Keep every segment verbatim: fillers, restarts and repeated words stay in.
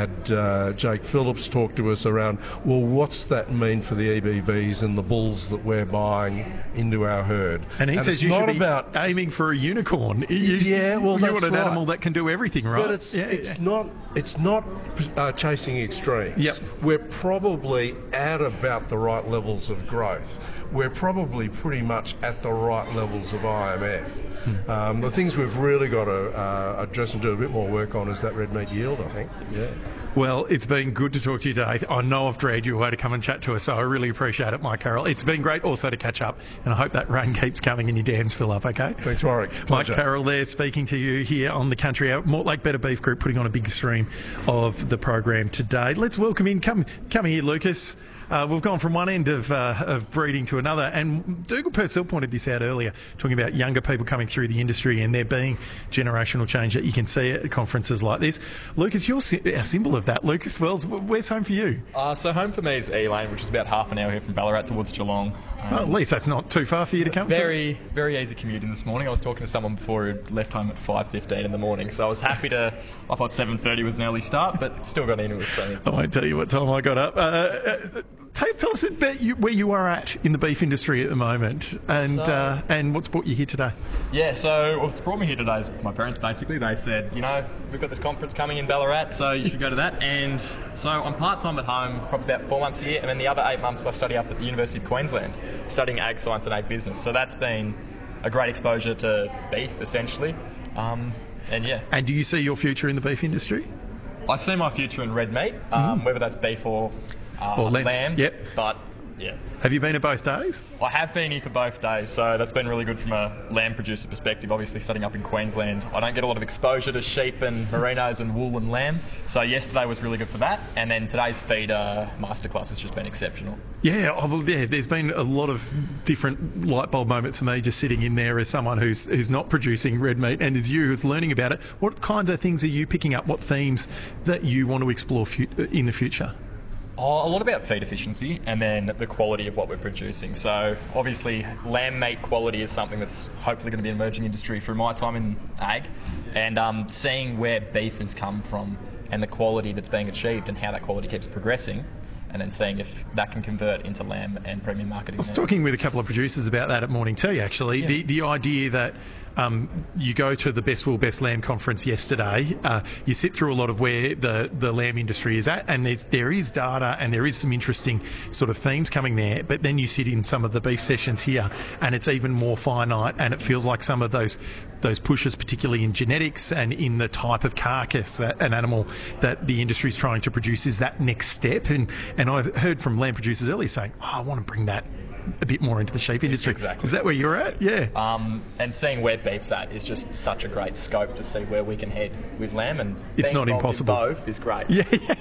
had uh, Jake Phillips talk to us around, well, what's that mean for the E B Vs and the bulls that we're buying into our herd? And he and says it's you not should be about aiming for a unicorn. You, yeah, well, you that's want an right. animal that can do everything, right? But it's yeah, it's yeah. not it's not uh, chasing extremes. Yep. We're probably at about the right levels of growth. We're probably pretty much at the right levels of I M F. Hmm. Um, the things we've really got to uh, address and do a bit more work on is that red meat yield, I think. Yeah. Well, it's been good to talk to you today. I know I've dragged you away to come and chat to us, so I really appreciate it, Mike Carroll. It's been great also to catch up, and I hope that rain keeps coming and your dams fill up, okay? Thanks, Warwick. Mike Pleasure. Carroll there speaking to you here on the Country Hour. Mortlake Better Beef Group putting on a big stream of the program today. Let's welcome in, come, come here, Lucas. Uh, we've gone from one end of uh, of breeding to another, and Dougal Purcell pointed this out earlier, talking about younger people coming through the industry and there being generational change that you can see at conferences like this. Lucas, you're a symbol of that. Lucas Wells, where's home for you? Uh, so home for me is Elaine, which is about half an hour here from Ballarat towards Geelong. Um, Oh, at least that's not too far for you to come. Very, very easy commuting this morning. I was talking to someone before who left home at five fifteen in the morning, so I was happy to. I thought seven thirty was an early start, but still got in with plenty. I won't tell you what time I got up. Uh, uh, tell, tell us a bit you, where you are at in the beef industry at the moment, and So- uh, and what's brought you here today. Yeah, so what's brought me here today is my parents basically. They said, you know, we've got this conference coming in Ballarat, so you should go to that. And so I'm part-time at home, probably about four months a year, and then the other eight months I study up at the University of Queensland, studying ag science and ag business. So that's been a great exposure to beef, essentially. Um, and yeah. And do you see your future in the beef industry? I see my future in red meat, um, Mm. whether that's beef or, uh, Or lambs, lamb. yep. But yeah, Have you been at both days? I have been here for both days, so that's been really good from a lamb producer perspective. Obviously, studying up in Queensland, I don't get a lot of exposure to sheep and merinos and wool and lamb. So yesterday was really good for that, and then today's feeder masterclass has just been exceptional. Yeah, oh, well, yeah, there's been a lot of different light bulb moments for me just sitting in there as someone who's who's not producing red meat and as you who's learning about it. What kind of things are you picking up? What themes that you want to explore fu- in the future? Oh, a lot about feed efficiency and then the quality of what we're producing. So obviously lamb meat quality is something that's hopefully going to be an emerging industry through my time in ag, and um, seeing where beef has come from and the quality that's being achieved and how that quality keeps progressing, and then seeing if that can convert into lamb and premium marketing. I was talking with a couple of producers about that at Morning Tea, actually. Yeah. The the idea that um, you go to the Best Wool, Best Lamb conference yesterday, uh, you sit through a lot of where the, the lamb industry is at, and there's, there is data and there is some interesting sort of themes coming there, but then you sit in some of the beef sessions here and it's even more finite, and it feels like some of those those pushes, particularly in genetics and in the type of carcass that an animal that the industry is trying to produce, is that next step. And, and I've heard from lamb producers earlier saying, oh, I want to bring that a bit more into the sheep industry. Exactly. Is that where you're at? Yeah. Um, and seeing where beef's at is just such a great scope to see where we can head with lamb, and It's being not involved impossible. in both is great. Yeah, yeah.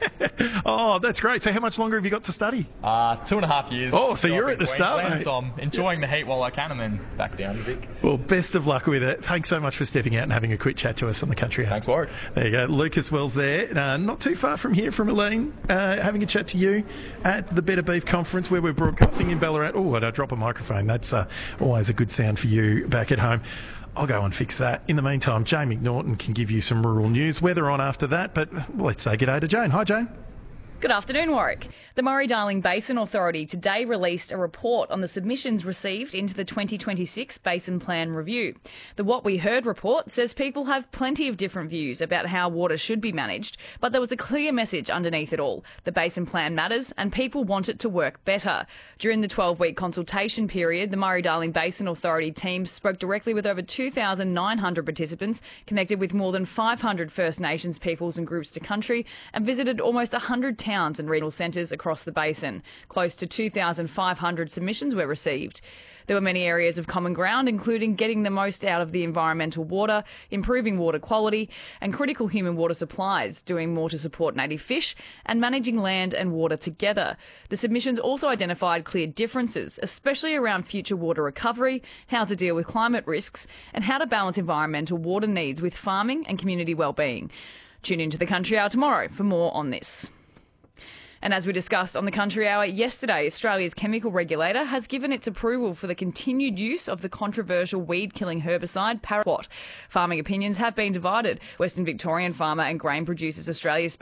Oh, that's great. So how much longer have you got to study? Uh, two and a half years. Oh, so up you're in at the start, Queensland, mate. So I'm enjoying the heat while I can, and then back down to Vic. Well, best of luck with it. Thanks so much for stepping out and having a quick chat to us on the Country Hour. Thanks, Warwick. There you go. Lucas Wells there, uh, not too far from here, from Elaine, uh, having a chat to you at the Better Beef Conference where we're broadcasting in Ballarat. Oh, I drop a microphone. That's uh, always a good sound for you back at home. I'll go and fix that. In the meantime, Jane McNaughton can give you some rural news. Weather on after that, but well, let's say g'day to Jane. Hi, Jane. Good afternoon, Warwick. The Murray-Darling Basin Authority today released a report on the submissions received into the twenty twenty-six Basin Plan Review. The What We Heard report says people have plenty of different views about how water should be managed, but there was a clear message underneath it all. The Basin Plan matters and people want it to work better. During the twelve-week consultation period, the Murray-Darling Basin Authority team spoke directly with over two thousand nine hundred participants, connected with more than five hundred First Nations peoples and groups to country, and visited almost one hundred towns and regional centres across the basin. Close to two thousand five hundred submissions were received. There were many areas of common ground, including getting the most out of the environmental water, improving water quality and critical human water supplies, doing more to support native fish and managing land and water together. The submissions also identified clear differences, especially around future water recovery, how to deal with climate risks and how to balance environmental water needs with farming and community wellbeing. Tune into the Country Hour tomorrow for more on this. And as we discussed on the Country Hour yesterday, Australia's chemical regulator has given its approval for the continued use of the controversial weed-killing herbicide Paraquat. Farming opinions have been divided. Western Victorian Farmer and Grain Producers Australia